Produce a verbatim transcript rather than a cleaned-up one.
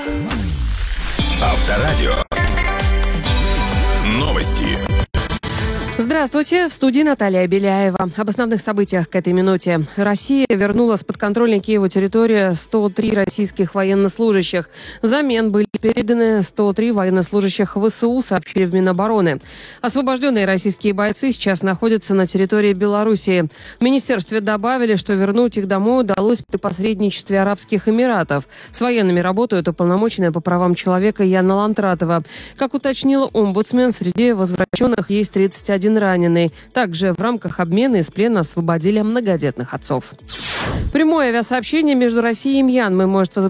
Авторадио. Новости. Здравствуйте, в студии Наталья Беляева. Об основных событиях к этой минуте. Россия вернула с подконтрольной Киеву территории сто три российских военнослужащих. Взамен были переданы сто три военнослужащих ВСУ, сообщили в Минобороны. Освобожденные российские бойцы сейчас находятся на территории Белоруссии. В министерстве добавили, что вернуть их домой удалось при посредничестве Арабских Эмиратов. С военными работают уполномоченная по правам человека Яна Лантратова. Как уточнила омбудсмен, среди возвращенных есть тридцать один раненый. Также в рамках обмена из плена освободили многодетных отцов. Прямое авиасообщение между Россией и Мьянмой может возобновиться